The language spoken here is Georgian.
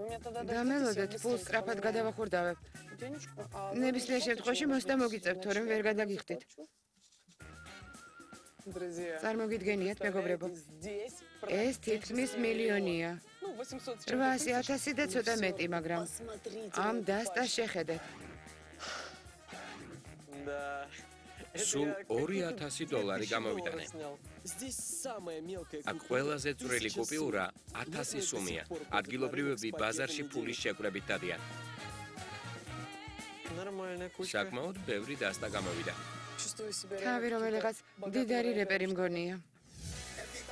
დამელოდეთ, ფულს სწრაფად გადავახურდავებ. ნებისმიერ შემთხვევაში მოსდა მოგიწევთ, თორემ ვერ გადაგიხდით. წარმოგიდგენიათ, მეგობრებო. ეს თითქმის მილიონია. 800,000 და ცოტა მეტი, მაგრამ ამ დასტას შეხედეთ. სულ $2,000 გამოვიტანენ. აქ ყველაზე წვრილი კუპიურა 1000 სუმია. ადგილობრივები ბაზარში ფულის შეკვრებით დადიან. საკმაოდ ბევრი დასტა გამოვიდა. თავი რომელიღაც მდიდარი რეპერი მგონია.